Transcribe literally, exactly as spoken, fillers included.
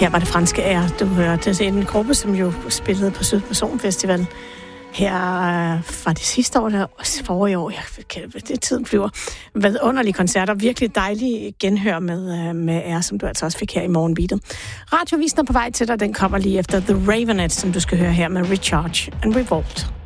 Her var det franske Air, du hørte. Det er en gruppe, som jo spillede på Sydperson Festival. Her var det sidste år, der også forrige år, jeg, det tiden flyver, med underlige koncerter, virkelig dejlige genhør med, med Air, som du altså også fik her i morgenbeatet. Radiovisen er på vej til dig, den kommer lige efter The Ravenet, som du skal høre her med Recharge and Revolt.